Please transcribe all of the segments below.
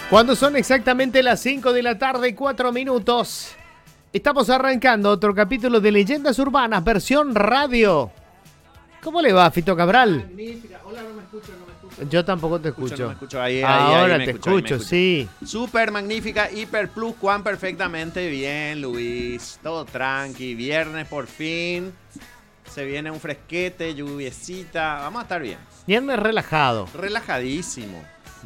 Cuando son exactamente las 5 de la tarde y 4 minutos, estamos arrancando otro capítulo de Leyendas Urbanas, versión radio. ¿Cómo le va, Fito Cabral? Magnífica. Hola, no me escucho. Yo tampoco te escucho. No me escucho. Ahí, ahora me te escucho, escucho, sí. Súper magnífica, hiper plus, Juan, perfectamente bien, Luis. Todo tranqui, viernes por fin. Se viene un fresquete, lluviecita. Vamos a estar bien. Viernes relajado. Relajadísimo.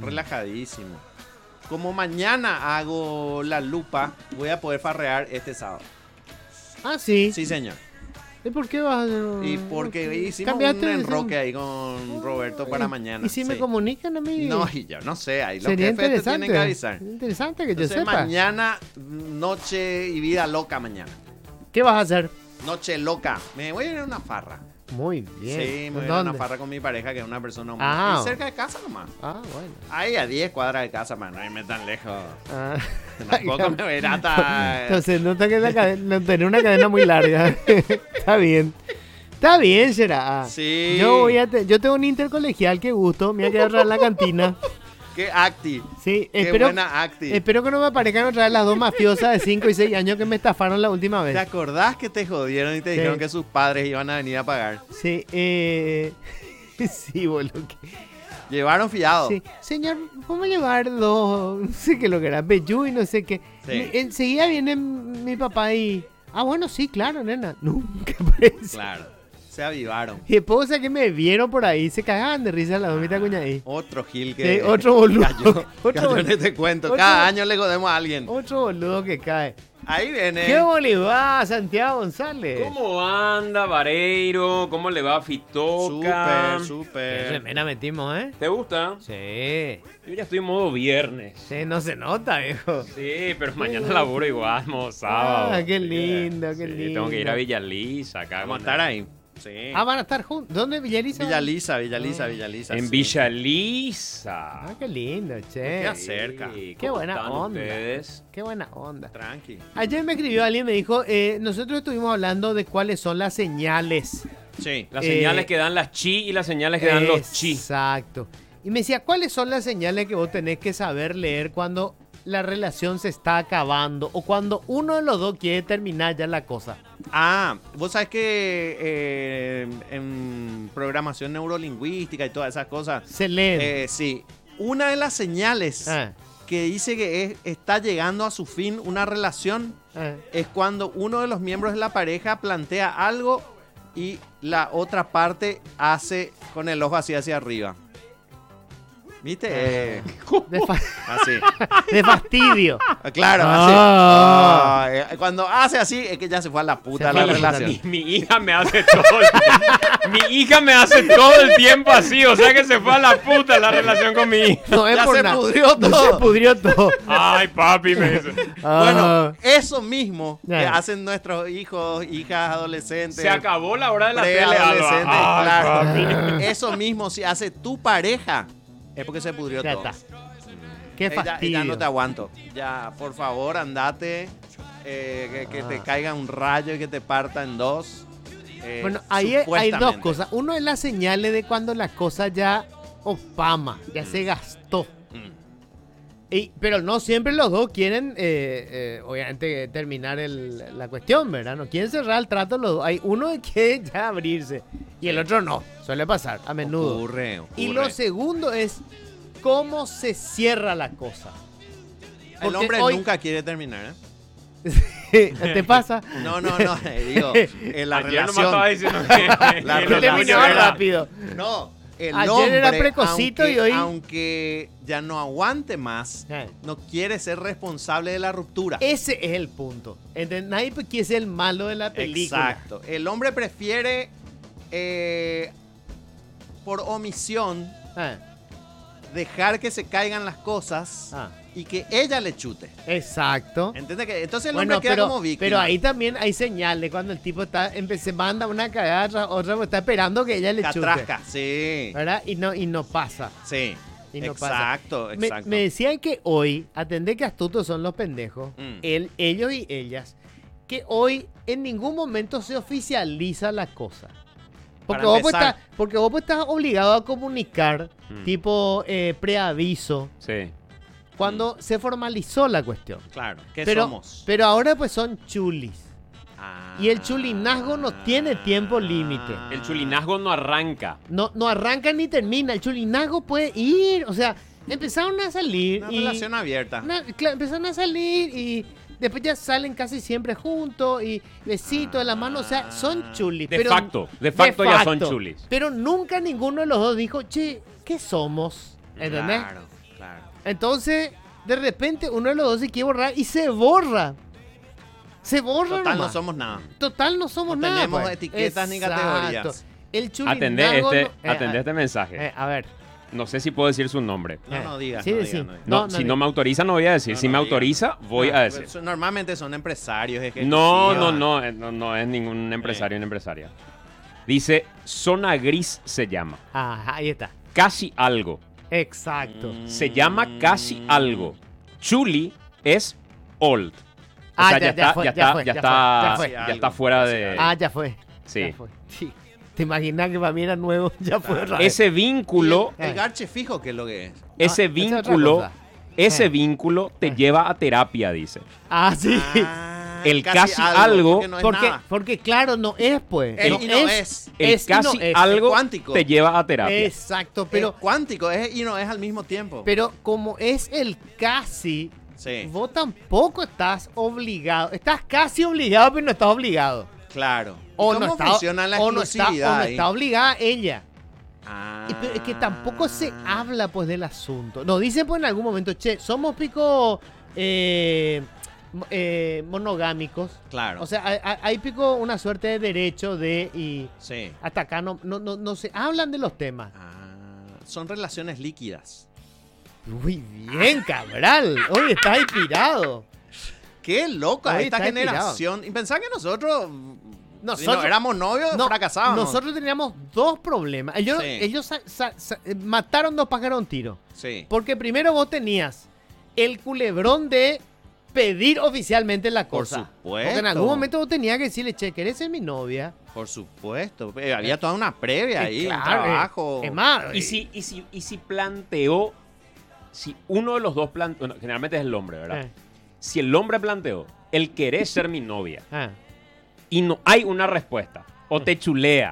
Como mañana hago la lupa, voy a poder farrear este sábado. Ah, sí. Sí, señor. ¿Y por qué vas a...? Y porque hicimos un enroque ahí con Roberto para mañana. ¿Y si me sí. comunican a mí? No, y yo no sé, ahí los Sería jefes te interesante. tienen que avisar. Interesante que Entonces, yo sepa. mañana, noche y vida loca mañana. ¿Qué vas a hacer? Noche loca. Me voy a ir a una farra. Muy bien. Sí, me voy a ir a una farra con mi pareja, que es una persona muy... Ah. Y cerca de casa nomás. Ah, bueno. Ahí a 10 cuadras de casa, man, no irme tan lejos. Ah. Tampoco me voy a ir hasta... Entonces, no tener una cadena muy larga. Está bien. Está bien, será. Sí. Yo tengo un intercolegial que gusto. Me voy a quedar atrás en la cantina. Qué acti. Sí, Qué buena acti. Espero que no me aparezcan otra vez las dos mafiosas de 5 y 6 años que me estafaron la última vez. ¿Te acordás que te jodieron y te dijeron que sus padres iban a venir a pagar? Sí, sí, boludo. Llevaron fiado. Sí. Señor, ¿cómo llevar dos? No sé qué lo que era, Bellú y no sé qué. Sí. Enseguida viene mi papá y... Ah, bueno, sí, claro, nena. Nunca aparece. Claro. Se avivaron. Y después, o sea, que me vieron por ahí, se cagaban de risa las dos mitad cuña ahí. Otro Gil que... Sí, otro boludo. Cayó en este cuento. Cada año le jodemos a alguien. Otro boludo que cae. Ahí viene. ¿Qué le va, Santiago González? ¿Cómo anda, Vareiro? ¿Cómo le va a Fitoca? Qué Súper. remera metimos, ¿eh? ¿Te gusta? Sí. Yo ya estoy en modo viernes. Sí, no se nota, viejo. Sí, pero mañana laburo igual, modo sábado. Ah, qué lindo, qué Sí, lindo. tengo que ir a Villa Lisa acá. Vamos a estar ahí. Sí. Ah, van a estar juntos. ¿Dónde, Villariza? Villa Lisa. En sí. Villa Lisa. Ah, qué lindo, che. Queda cerca. Sí, Qué ¿cómo buena están onda. ustedes? Qué buena onda. Tranqui. Ayer me escribió alguien, me dijo, nosotros estuvimos hablando de cuáles son las señales. Sí. Las señales que dan las chi y las señales que dan los chi. Exacto. Y me decía, ¿cuáles son las señales que vos tenés que saber leer cuando la relación se está acabando o cuando uno de los dos quiere terminar ya la cosa? Ah, vos sabés que en programación neurolingüística y todas esas cosas. Se leen. Sí. Una de las señales que dice que está llegando a su fin una relación es cuando uno de los miembros de la pareja plantea algo y la otra parte hace con el ojo así hacia arriba. ¿Viste? Así. De fastidio. Claro, Ah. así. Cuando hace así es que ya se fue a la puta la relación. Mi hija me hace todo el tiempo. Mi hija me hace todo el tiempo así, o sea que se fue a la puta la relación con mi hija. No es Ya por se nada. pudrió No todo. se pudrió todo. Ay, papi, me dice. Bueno, eso mismo que Ya. hacen nuestros hijos, hijas, adolescentes. Se acabó la hora de la tele, preadolescentes, Alba. Ay, claro. papi. Eso mismo si hace tu pareja es porque se pudrió Ya todo. está. Qué Ya fastidio. no te aguanto. Ya, por favor, andate. Que te caiga un rayo y que te parta en dos. Bueno, ahí hay dos supuestamente. cosas. Uno es las señales de cuando la cosa ya opama, ya se gastó. Pero no siempre los dos quieren, obviamente, terminar la cuestión, ¿verdad? No quieren cerrar el trato los dos. Hay uno que quiere ya abrirse y el otro no. Suele pasar a menudo. Ocurre. Y lo segundo es cómo se cierra la cosa. El Porque hombre hoy- nunca quiere terminar, ¿eh? ¿Te pasa? No, digo, en la Ayer nomás relación. estaba diciendo que La que Que relación terminaba era- rápido. No, el Ayer hombre, era precocito aunque, y hoy- aunque ya no aguante más, Eh. no quiere ser responsable de la ruptura. Ese es el punto. Nadie quiere ser el malo de la película. Exacto. El hombre prefiere, por omisión, dejar que se caigan las cosas y que ella le chute. Exacto. ¿Entiendes? Que entonces el Bueno, hombre queda como víctima. pero ahí también hay señales cuando el tipo se manda una cagada tras otra, pues está esperando que ella le chute. Catrasca, sí. ¿Verdad? Y no pasa. Sí. Y no Exacto, pasa. exacto. Me decían que hoy, atendé que astutos son los pendejos, Mm. ellos y ellas, que hoy en ningún momento se oficializa la cosa. Porque Para vos, pues, empezar. estás obligado a comunicar, tipo preaviso, Sí. cuando se formalizó la cuestión. Claro, ¿qué pero, somos? Pero ahora pues son chulis. Ah. Y el chulinazgo no tiene tiempo límite. El chulinazgo no arranca. No arranca ni termina. El chulinazgo puede ir, o sea, empezaron a salir. Una relación abierta. Empezaron a salir y después ya salen casi siempre juntos y besitos de la mano. O sea, son chulis. De facto ya son chulis. Pero nunca ninguno de los dos dijo, che, ¿qué somos? ¿Entendés? Claro. Entonces, de repente, uno de los dos se quiere borrar y se borra. Se borra Total, nomás. no somos nada. Total, no somos nada. Tenemos pues. etiquetas ni categorías. El chulinazgo... Atendé este mensaje. A ver. No sé si puedo decir su nombre. No digas. Sí, no sí. digas. Si no me autoriza, no voy a decir. Si me autoriza, voy a decir. Normalmente son empresarios. No es ningún empresario ni empresaria. Dice, zona gris se llama. Ajá, ahí está. Casi algo. Exacto. Se llama casi algo. Chuli es old. O sea, ya está fuera de... Ya fue. Sí. Ya fue. Sí. ¿Te imaginas que para mí era nuevo? Ya fue raro. Ese vínculo... El garche fijo, ¿qué es lo que es? Ese vínculo te lleva a terapia, dice. Sí. El casi algo... Porque claro, no es pues. El casi algo te lleva a terapia. Exacto, pero... Es cuántico, y no es al mismo tiempo. Pero como es el casi... Sí. Vos tampoco estás obligado. Estás casi obligado, pero no estás obligado. Claro. ¿Cómo funciona la exclusividad? O no está obligada ella. Pero es que Ah. tampoco se habla pues del asunto. Nos dicen pues en algún momento, che, somos pico monogámicos. Claro. O sea, hay pico una suerte de derecho de... Y Sí. hasta acá no se hablan de los temas. Son relaciones líquidas. Muy bien, Cabral. Hoy estás inspirado. Qué loca Hoy esta está generación. Y pensá que nosotros si no éramos novios, no, fracasábamos. Nosotros teníamos dos problemas. Ellos mataron dos pájaros a un tiro. Sí. Porque primero vos tenías el culebrón de pedir oficialmente la cosa. Por supuesto. Porque en algún momento vos tenías que decirle, che, ¿querés ser mi novia? Por supuesto. Había toda una previa ahí, claro, un trabajo. Es más, Y si planteó, si uno de los dos planteó, bueno, generalmente es el hombre, ¿verdad? Si el hombre planteó, el querer ser mi novia, y no hay una respuesta, o te chulea,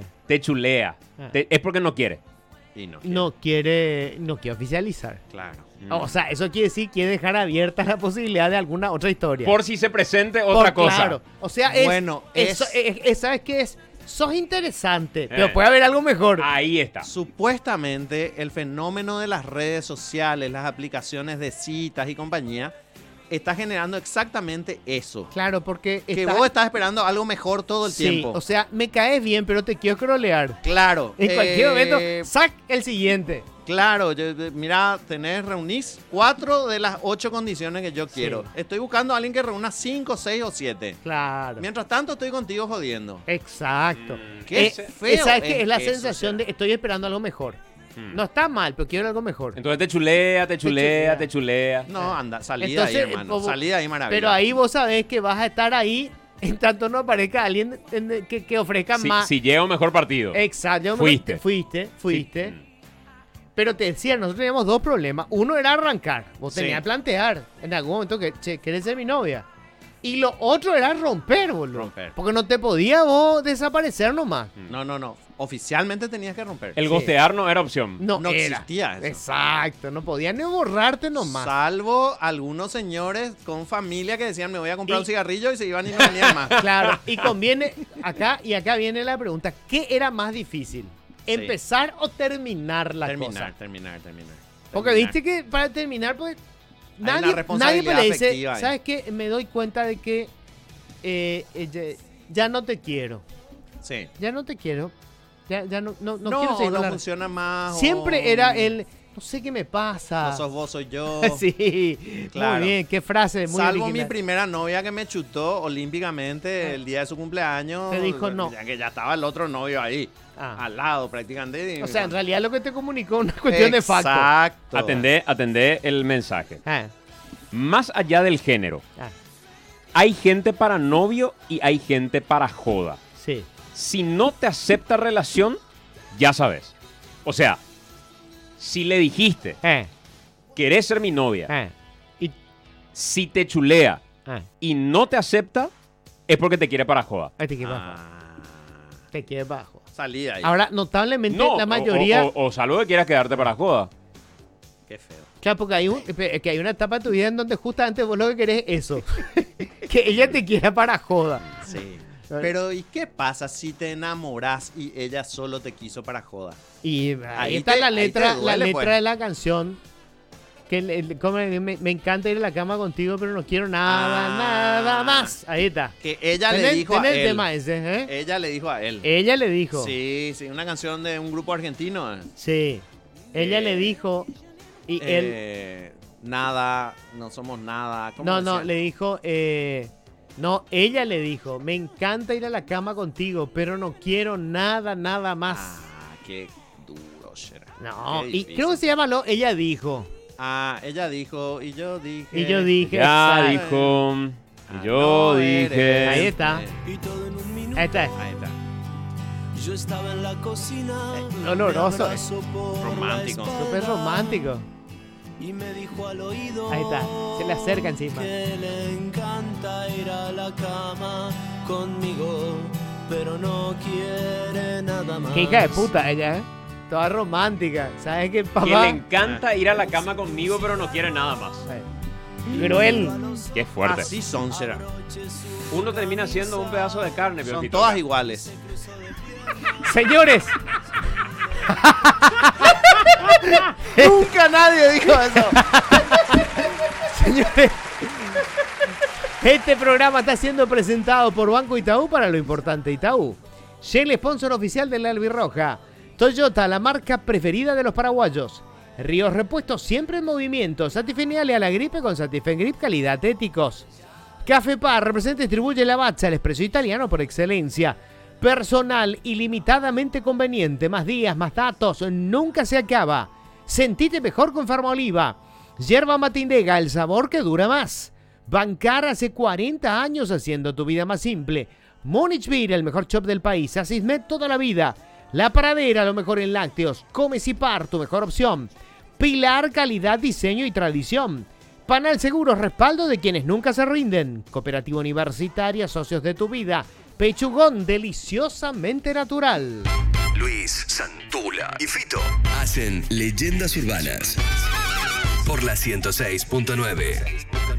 es porque no quiere. Y no quiere oficializar. Claro. O sea, eso quiere decir que dejar abierta la posibilidad de alguna otra historia. Por si se presente otra cosa. Claro. O sea, ¿sabes qué es? Sos interesante, pero puede haber algo mejor. Ahí está. Supuestamente, el fenómeno de las redes sociales, las aplicaciones de citas y compañía, está generando exactamente eso. Claro, porque... vos estás esperando algo mejor todo el tiempo. O sea, me caes bien, pero te quiero crolear. Claro. En cualquier momento, sac el siguiente. Claro, mira, reunís 4 de las 8 condiciones que yo quiero. Sí. Estoy buscando a alguien que reúna 5, 6 o 7. Claro. Mientras tanto, estoy contigo jodiendo. Exacto. Qué feo. ¿Sabes qué? Es la sensación de estoy esperando algo mejor. No está mal, pero quiero algo mejor. Entonces te chulea. No, anda, salida ahí, hermano. Salida ahí, maravilla. Pero ahí vos sabés que vas a estar ahí en tanto no aparezca alguien que ofrezca más. Si llega un mejor partido. Exacto. Fuiste. Sí. Pero te decía, nosotros teníamos dos problemas. Uno era arrancar. Vos tenías que plantear en algún momento que, che, ¿querés ser mi novia? Y lo otro era romper, boludo. Porque no te podía vos desaparecer nomás. No. Oficialmente tenías que romper. El gostear no era opción. No existía eso. Exacto. No podías ni borrarte nomás. Salvo algunos señores con familia que decían, me voy a comprar un cigarrillo y se iban y no venían más. Claro. Y conviene, acá viene la pregunta. ¿Qué era más difícil? ¿Empezar o terminar la cosa? Terminar. Porque viste que para terminar, pues... Nadie me le dice, ¿sabes qué? Me doy cuenta de que ya no te quiero. Sí. Ya no te quiero. Ya no quiero seguir. No funciona más. Siempre era el, no sé qué me pasa. No sos vos, soy yo. Sí, claro. Muy bien, qué frase muy Salvo original. Mi primera novia que me chutó olímpicamente el día de su cumpleaños. Te dijo no. Que ya estaba el otro novio ahí. Al lado prácticamente. O sea, en realidad lo que te comunicó es una cuestión de facto. Exacto. Atendé el mensaje. Más allá del género, hay gente para novio y hay gente para joda. Sí. Si no te acepta relación, ya sabes. O sea, si le dijiste, querés ser mi novia, Y, si te chulea y no te acepta, es porque te quiere para joda. te quiere bajo. Te quiere bajo. Salí ahí. Ahora, notablemente, No, la mayoría... o salvo que quieras quedarte para joda. Qué feo. Claro, porque hay una etapa de tu vida en donde justamente vos lo que querés es eso. Que ella te quiera para joda. Sí. Pero ¿y qué pasa si te enamorás y ella solo te quiso para joda? Y ahí Ahí está te- la ahí te letra, duele, pues. de la canción. Que como me encanta ir a la cama contigo, pero no quiero nada más. Ahí está. Que ella le ¿Tenés- dijo a tenés el él. tema ese, ¿eh? Ella le dijo a él. Ella le dijo. Sí, una canción de un grupo argentino. Sí. Ella le dijo. Y él. Nada, no somos nada. ¿Cómo No, decía? le dijo. No, ella le dijo. Me encanta ir a la cama contigo, pero no quiero nada más. Ah, qué duro, será. No, Qué y difícil. creo que se llama ella dijo. Ah, ella dijo y yo dije. Y yo dije. Ya exacto. dijo. Ah, Yo no dije. eres. Ahí está. Y todo en un minuto. Ahí está. Ahí está. Yo estaba en la cocina. oloroso, me abrazó por Romántico. la espalda Súper romántico. Y me dijo al oído. Ahí está. Se le acerca encima. Que le encanta ir a la cama conmigo. Pero no quiere nada más. Qué hija de puta ella, ¿eh? Toda romántica. ¿Sabes qué, papá? Que le encanta ir a la cama conmigo, pero no quiere nada más. Cruel. Qué fuerte. Así son, será. Uno termina siendo un pedazo de carne, Son Piojito. todas iguales. Señores. Nunca nadie dijo eso. Señores. Este programa está siendo presentado por Banco Itaú para lo importante Itaú. Shell, sponsor oficial de la Albirroja. Toyota, la marca preferida de los paraguayos. Ríos Repuestos, siempre en movimiento. Satifeniale a la gripe con Satifen Grip, calidad éticos. Café Par, representa y distribuye Lavazza, el expreso italiano por excelencia. Personal ilimitadamente conveniente. Más días, más datos, nunca se acaba. Sentite mejor con Farmaoliva. Yerba Matindega, el sabor que dura más. Bancar hace 40 años haciendo tu vida más simple. Múnich Beer, el mejor shop del país. Asismet toda la vida. La Paradera, lo mejor en lácteos. Comecipar, tu mejor opción. Pilar, calidad, diseño y tradición. Panal Seguros, respaldo de quienes nunca se rinden. Cooperativa Universitaria, socios de tu vida. Pechugón, deliciosamente natural. Luis, Santula y Fito hacen Leyendas Urbanas por la 106.9.